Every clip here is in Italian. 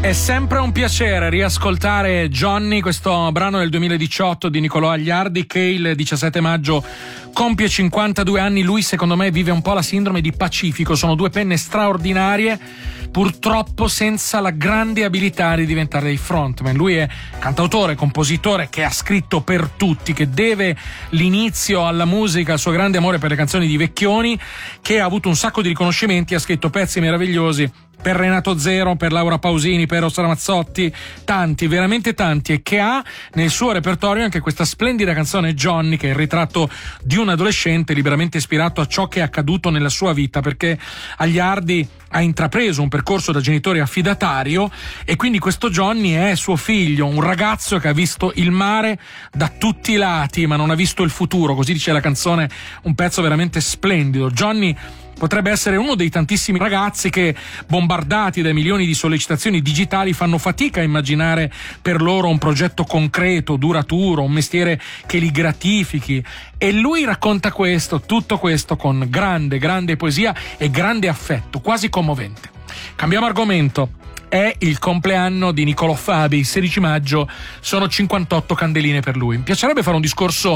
È sempre un piacere riascoltare Johnny, questo brano del 2018 di Nicolò Agliardi, che il 17 maggio compie 52 anni. Lui, secondo me, vive un po' la sindrome di Pacifico. Sono due penne straordinarie, purtroppo senza la grande abilità di diventare dei frontman. Lui è cantautore, compositore che ha scritto per tutti, che deve l'inizio alla musica, il suo grande amore per le canzoni di Vecchioni, che ha avuto un sacco di riconoscimenti, ha scritto pezzi meravigliosi per Renato Zero, per Laura Pausini, per Eros Ramazzotti, tanti, veramente tanti, e che ha nel suo repertorio anche questa splendida canzone Johnny, che è il ritratto di un adolescente liberamente ispirato a ciò che è accaduto nella sua vita, perché Agliardi ha intrapreso un percorso da genitore affidatario e quindi questo Johnny è suo figlio, un ragazzo che ha visto il mare da tutti i lati ma non ha visto il futuro, così dice la canzone, un pezzo veramente splendido. Johnny potrebbe essere uno dei tantissimi ragazzi che, bombardati dai milioni di sollecitazioni digitali, fanno fatica a immaginare per loro un progetto concreto, duraturo, un mestiere che li gratifichi. E lui racconta questo, tutto questo, con grande, grande poesia e grande affetto, quasi commovente. Cambiamo argomento. È il compleanno di Niccolò Fabi, il 16 maggio, sono 58 candeline per lui. Mi piacerebbe fare un discorso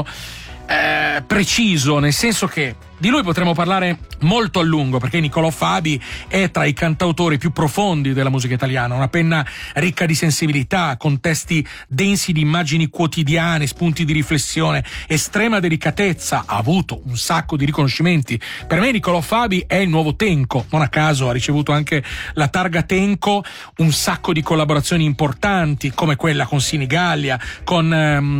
preciso, nel senso che di lui potremmo parlare molto a lungo, perché Niccolò Fabi è tra i cantautori più profondi della musica italiana, una penna ricca di sensibilità, con testi densi di immagini quotidiane, spunti di riflessione, estrema delicatezza, ha avuto un sacco di riconoscimenti. Per me Niccolò Fabi è il nuovo Tenco, non a caso ha ricevuto anche la targa Tenco, un sacco di collaborazioni importanti come quella con Sinigallia, con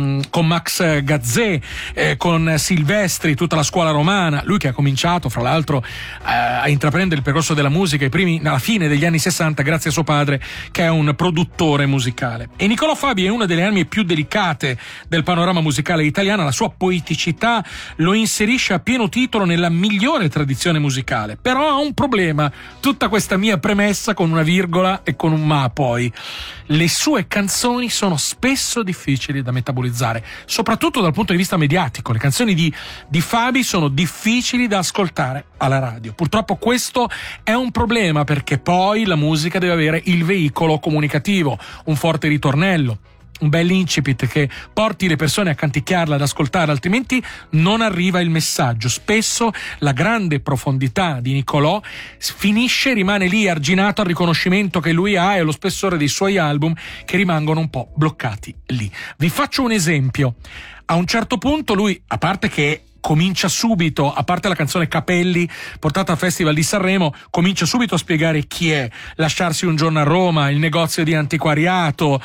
Max Gazzè, con Silvestri, tutta la scuola romana. Lui che ha cominciato, fra l'altro, a intraprendere il percorso della musica alla fine degli anni 60 grazie a suo padre, che è un produttore musicale. E Niccolò Fabi è una delle armi più delicate del panorama musicale italiano. La sua poeticità lo inserisce a pieno titolo nella migliore tradizione musicale. Però ha un problema, tutta questa mia premessa con una virgola e con un ma poi. Le sue canzoni sono spesso difficili da metabolizzare, soprattutto dal punto di vista mediatico. Le canzoni di Fabi sono difficili da ascoltare alla radio. Purtroppo questo è un problema, perché poi la musica deve avere il veicolo comunicativo, un forte ritornello, un bel incipit che porti le persone a canticchiarla, ad ascoltarla, altrimenti non arriva il messaggio. Spesso la grande profondità di Niccolò rimane lì arginato al riconoscimento che lui ha e allo spessore dei suoi album, che rimangono un po' bloccati lì. Vi faccio un esempio. A un certo punto lui, a parte che comincia subito, a parte la canzone Capelli portata al Festival di Sanremo, comincia subito a spiegare chi è, Lasciarsi un giorno a Roma, Il negozio di antiquariato,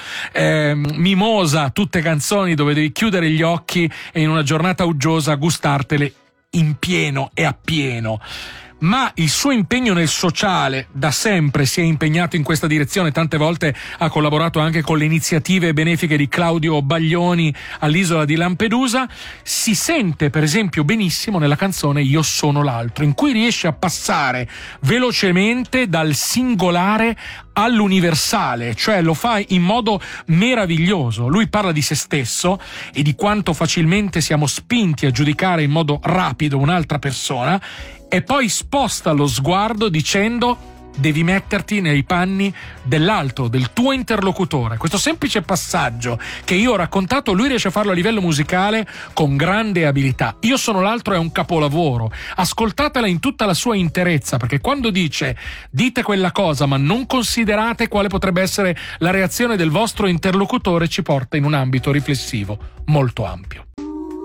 Mimosa, tutte canzoni dove devi chiudere gli occhi e in una giornata uggiosa gustartele in pieno e appieno. Ma il suo impegno nel sociale, da sempre si è impegnato in questa direzione, tante volte ha collaborato anche con le iniziative benefiche di Claudio Baglioni all'isola di Lampedusa. Si sente per esempio benissimo nella canzone Io sono l'altro, in cui riesce a passare velocemente dal singolare all'universale, cioè lo fa in modo meraviglioso. Lui parla di se stesso e di quanto facilmente siamo spinti a giudicare in modo rapido un'altra persona, e poi sposta lo sguardo dicendo: devi metterti nei panni dell'altro, del tuo interlocutore. Questo semplice passaggio che io ho raccontato, lui riesce a farlo a livello musicale con grande abilità. Io sono l'altro è un capolavoro, ascoltatela in tutta la sua interezza, perché quando dice dite quella cosa ma non considerate quale potrebbe essere la reazione del vostro interlocutore, ci porta in un ambito riflessivo molto ampio.